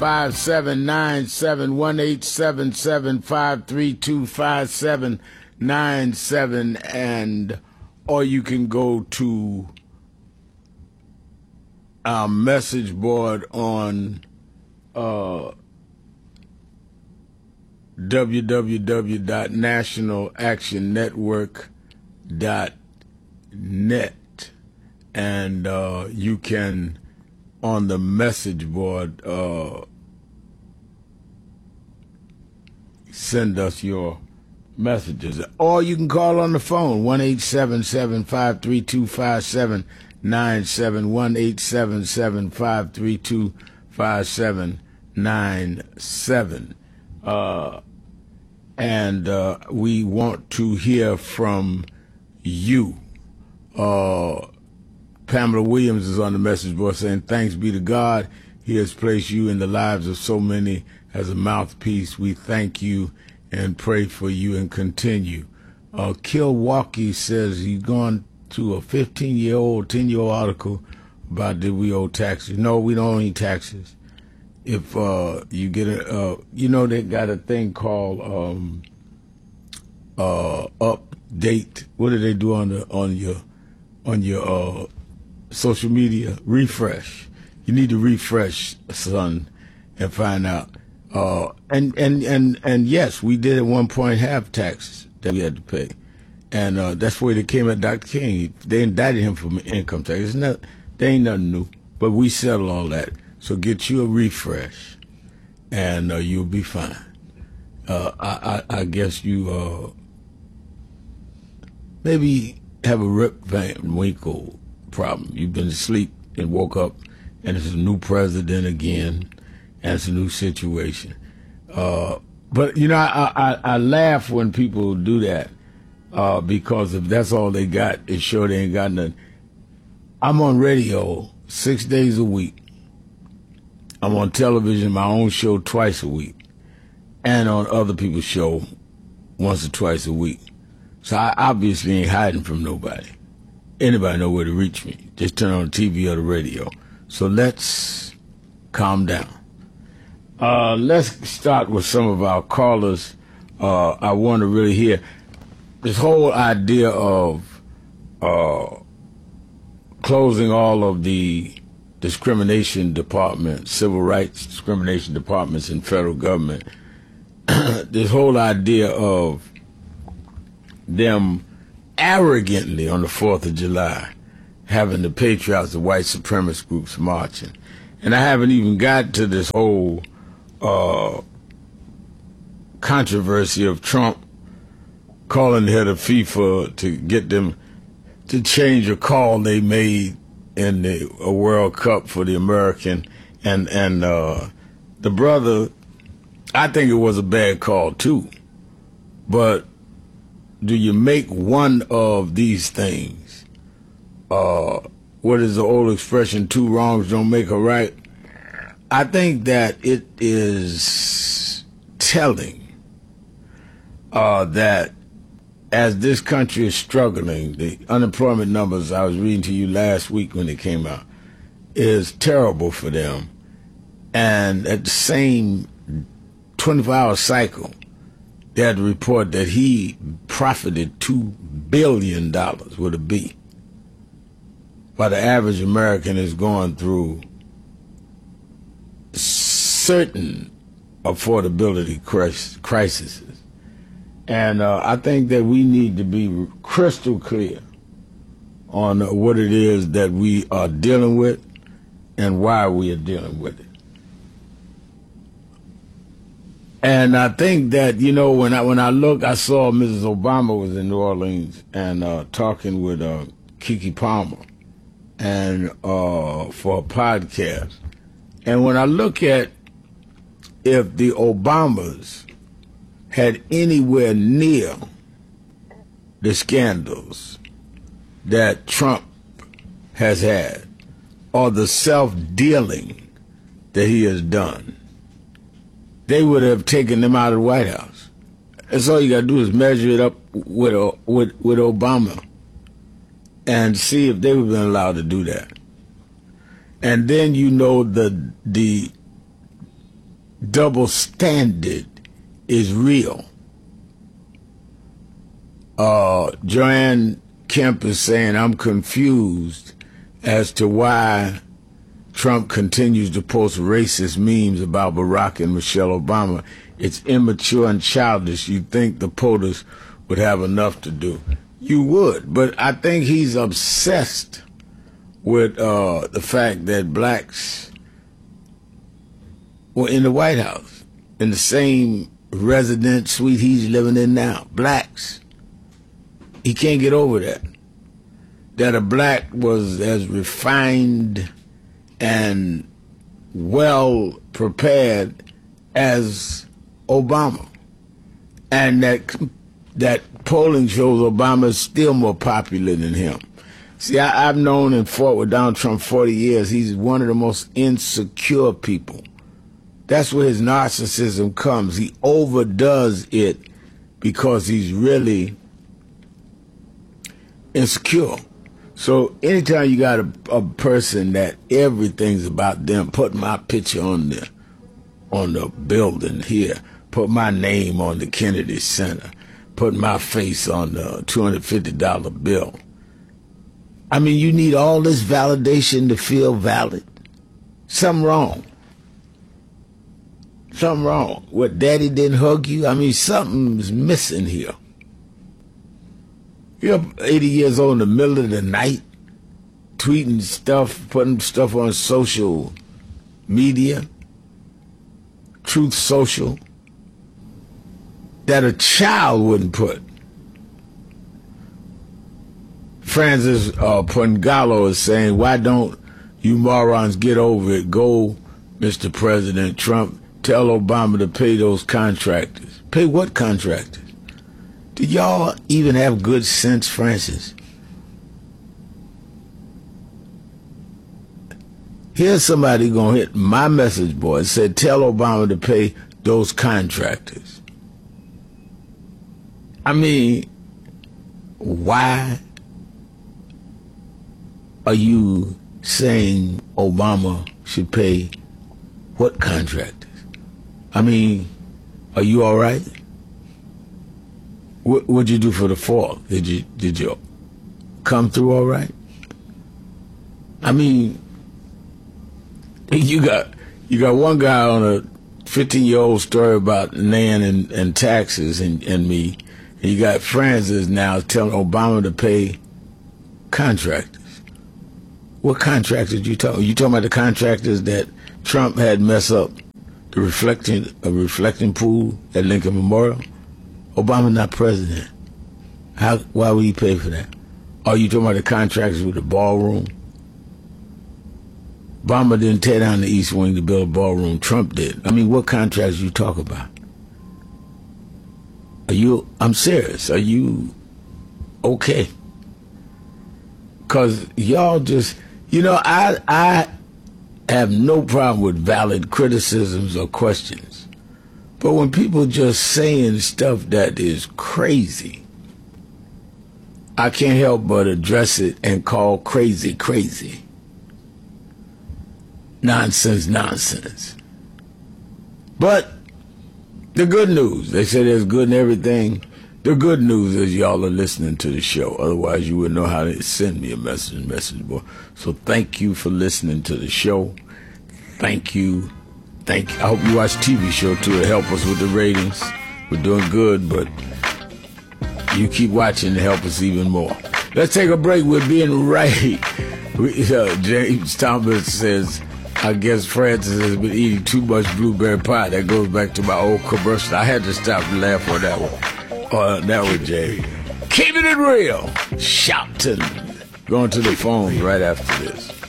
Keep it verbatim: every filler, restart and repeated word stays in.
five seven nine seven, one eight seven seven, five three two, five seven nine seven, and or you can go to our message board on uh, w w w dot national action network dot net, and uh, you can, on the message board, uh, send us your messages. Or you can call on the phone, one eight seven seven, five three two, five seven nine seven, one eight seven seven, five three two, five seven nine seven. Uh, and uh, we want to hear from you. Uh, Pamela Williams is on the message board saying, thanks be to God. He has placed you in the lives of so many as a mouthpiece. We thank you and pray for you and continue. Uh, Kilwaukee says he's gone to a fifteen-year-old, ten-year-old article about did we owe taxes. No, we don't owe any taxes. If uh, you get a, uh, you know, they got a thing called um, uh, update. What do they do on the on your on your uh, social media? Refresh. You need to refresh, son, and find out. Uh, and, and, and, and yes, we did at one point have taxes that we had to pay. And uh, that's where they came at Doctor King. They indicted him for income tax. It's not, they ain't nothing new. But we settled all that. So get you a refresh, and uh, you'll be fine. Uh, I, I, I guess you uh, maybe have a Rip Van Winkle problem. You've been asleep and woke up, and it's a new president again, and it's a new situation. Uh, but, you know, I, I, I laugh when people do that uh, because if that's all they got, it's sure they ain't got nothing. I'm on radio six days a week. I'm on television, my own show, twice a week, and on other people's show once or twice a week. So I obviously ain't hiding from nobody. Anybody know where to reach me. Just turn on the T V or the radio. So let's calm down. Uh, let's start with some of our callers. Uh, I want to really hear this whole idea of uh, closing all of the discrimination departments, civil rights discrimination departments in federal government. This whole idea of them arrogantly on the fourth of July having the patriots, the white supremacist groups marching. And I haven't even got to this whole uh, controversy of Trump calling the head of FIFA to get them to change a call they made in the a World Cup for the American, and and uh, the brother, I think it was a bad call too. But do you make one of these things? Uh, what is the old expression? Two wrongs don't make a right. I think that it is telling uh, that as this country is struggling, the unemployment numbers I was reading to you last week when they came out is terrible for them. And at the same twenty-four hour cycle, they had to report that he profited two billion dollars with a B, while the average American is going through certain affordability crises. And uh, I think that we need to be crystal clear on uh, what it is that we are dealing with and why we are dealing with it. And I think that, you know, when I when I look, I saw Missus Obama was in New Orleans and uh, talking with uh, Keke Palmer and uh, for a podcast. And when I look at if the Obamas had anywhere near the scandals that Trump has had or the self-dealing that he has done, they would have taken them out of the White House. That's all you got to do is measure it up with, with, with Obama and see if they would have been allowed to do that. And then you know the the double standard is real. Uh, Joanne Kemp is saying, I'm confused as to why Trump continues to post racist memes about Barack and Michelle Obama. It's immature and childish. You'd think the POTUS would have enough to do. You would, but I think he's obsessed with uh, the fact that blacks were in the White House, in the same residence suite he's living in now. Blacks. He can't get over that. That a black was as refined and well prepared as Obama. And that that polling shows Obama is still more popular than him. See, I, I've known and fought with Donald Trump forty years. He's one of the most insecure people. That's where his narcissism comes. He overdoes it because he's really insecure. So anytime you got a, a person that everything's about them, put my picture on the on the building here, put my name on the Kennedy Center, put my face on the two hundred fifty dollar bill. I mean, you need all this validation to feel valid. Something wrong. Something wrong. What, daddy didn't hug you? I mean, something's missing here. You're eighty years old in the middle of the night, tweeting stuff, putting stuff on social media, Truth Social, that a child wouldn't put. Francis uh, Pungalo is saying, why don't you morons get over it? Go, Mister President Trump, tell Obama to pay those contractors. Pay what contractors? Did y'all even have good sense, Francis? Here's somebody gonna hit my message board. It said, tell Obama to pay those contractors. I mean, why are you saying Obama should pay what contractors? I mean, are you all right? What what'd you do for the fall? Did you did you come through all right? I mean, you got you got one guy on a fifteen year old story about Nan and, and taxes and, and me. And you got Francis now telling Obama to pay contractors. What contractors you talking? You talking about the contractors that Trump had mess up the reflecting a reflecting pool at Lincoln Memorial? Obama not president. How? Why would he pay for that? Are you talking about the contractors with the ballroom? Obama didn't tear down the East Wing to build a ballroom. Trump did. I mean, what contracts you talk about? Are you? I'm serious. Are you okay? Because y'all just, you know, I I have no problem with valid criticisms or questions. But when people just saying stuff that is crazy, I can't help but address it and call crazy crazy. Nonsense, nonsense. But the good news, they say there's good in everything. The good news is y'all are listening to the show. Otherwise, you wouldn't know how to send me a message, message board. So thank you for listening to the show. Thank you. Thank you. I hope you watch T V show too to help us with the ratings. We're doing good, but you keep watching to help us even more. Let's take a break. We're being right. We, uh, James Thomas says, I guess Francis has been eating too much blueberry pie. That goes back to my old commercial. I had to stop and laugh on that one. Uh, that one, Jamie. Keeping it real. Shouting. Going to the phone right after this.